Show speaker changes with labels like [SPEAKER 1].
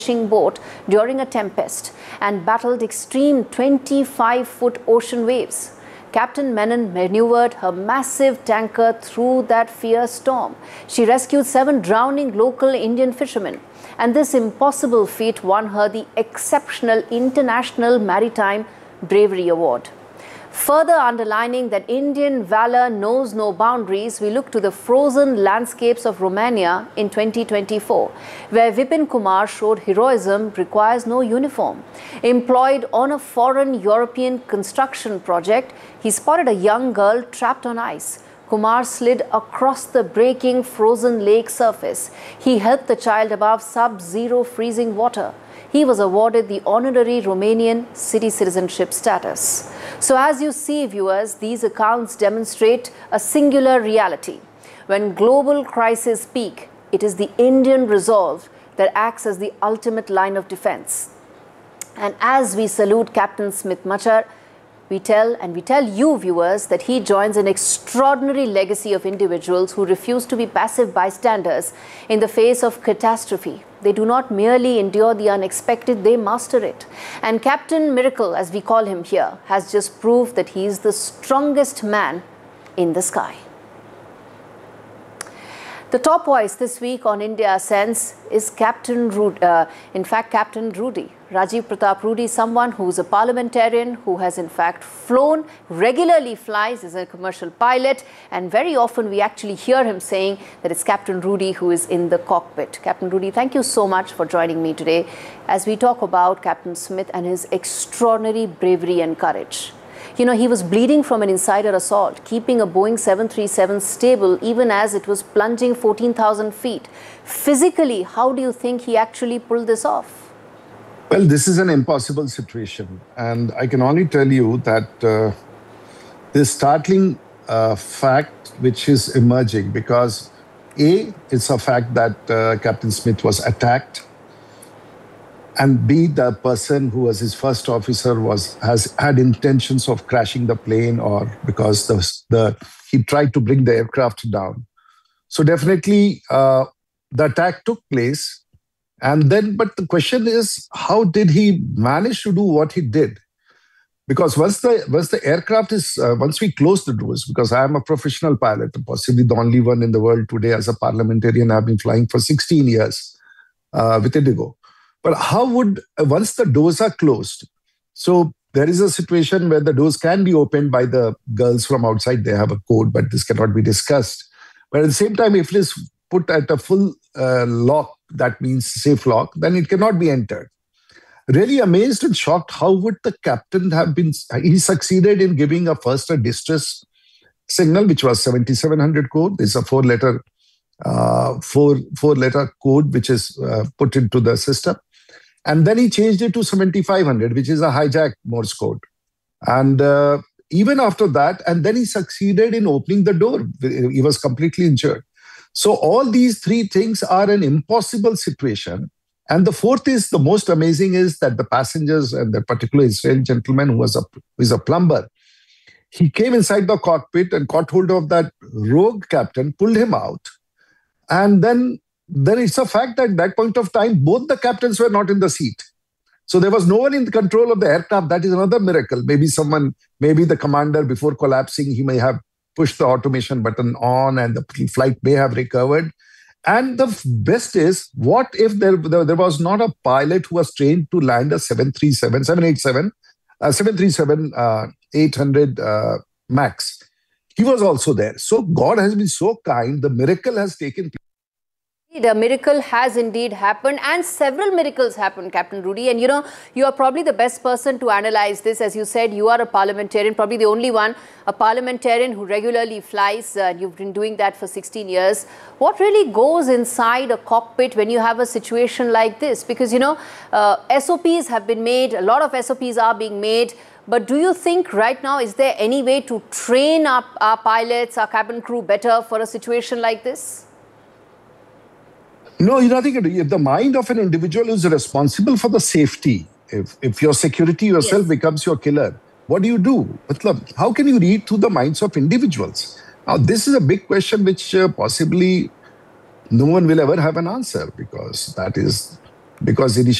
[SPEAKER 1] fishing boat during a tempest and battled extreme 25-foot ocean waves. Captain Menon maneuvered her massive tanker through that fierce storm. She rescued 7 drowning local Indian fishermen. And this impossible feat won her the Exceptional International Maritime Bravery Award. Further underlining that Indian valor knows no boundaries, we look to the frozen landscapes of Romania in 2024, where Vipin Kumar showed heroism requires no uniform. Employed on a foreign European construction project, he spotted a young girl trapped on ice. Kumar slid across the breaking frozen lake surface. He helped the child above sub-zero freezing water. He was awarded the honorary Romanian city citizenship status. So as you see, viewers, these accounts demonstrate a singular reality. When global crises peak, it is the Indian resolve that acts as the ultimate line of defense. And as we salute Captain Smith Machar, we tell you, viewers, that he joins an extraordinary legacy of individuals who refuse to be passive bystanders in the face of catastrophe. They do not merely endure the unexpected, they master it. And Captain Miracle, as we call him here, has just proved that he is the strongest man in the sky. The top voice this week on India Sense is Captain Rudy. Rajiv Pratap Rudy, someone who is a parliamentarian who has in fact flown, regularly flies as a commercial pilot, and very often we actually hear him saying that it's Captain Rudy who is in the cockpit. Captain Rudy, thank you so much for joining me today as we talk about Captain Smith and his extraordinary bravery and courage. You know, he was bleeding from an insider assault, keeping a Boeing 737 stable even as it was plunging 14,000 feet. Physically, how do you think he actually pulled this off?
[SPEAKER 2] Well, this is an impossible situation. And I can only tell you that this startling fact which is emerging, because A, it's a fact that Captain Smith was attacked, and B, the person who was his first officer has had intentions of crashing the plane, or because he tried to bring the aircraft down. So definitely the attack took place. And then, but the question is, how did he manage to do what he did? Because once the aircraft is, once we close the doors, because I am a professional pilot, possibly the only one in the world today as a parliamentarian, I've been flying for 16 years with Indigo. But how would, once the doors are closed, so there is a situation where the doors can be opened by the girls from outside. They have a code, but this cannot be discussed. But at the same time, if it is put at a full lock, that means safe lock, then it cannot be entered. Really amazed and shocked, how would the captain have been? He succeeded in giving a distress signal, which was 7700 code. This is a four-letter code which is put into the system. And then he changed it to 7500, which is a hijack Morse code. And even after that, and then he succeeded in opening the door. He was completely injured. So all these three things are an impossible situation. And the fourth is, the most amazing is that the passengers, and the particular Israeli gentleman who is a plumber, he came inside the cockpit and caught hold of that rogue captain, pulled him out. And then it's a fact that at that point of time, both the captains were not in the seat. So there was no one in control of the aircraft. That is another miracle. Maybe the commander, before collapsing, he may have pushed the automation button on and the flight may have recovered. And the best is, what if there was not a pilot who was trained to land a 737 800 MAX? He was also there. So God has been so kind. The miracle has taken place.
[SPEAKER 1] The miracle has indeed happened, and several miracles happened, Captain Rudy. And you know, you are probably the best person to analyze this. As you said, you are a parliamentarian, probably the only one, a parliamentarian who regularly flies. You've been doing that for 16 years. What really goes inside a cockpit when you have a situation like this? Because, you know, SOPs have been made, a lot of SOPs are being made. But do you think right now, is there any way to train up our pilots, our cabin crew better for a situation like this?
[SPEAKER 2] No, nothing to do. If the mind of an individual is responsible for the safety, if your security yourself becomes your killer, what do? How can you read through the minds of individuals? Now, this is a big question which possibly no one will ever have an answer, because that is because initially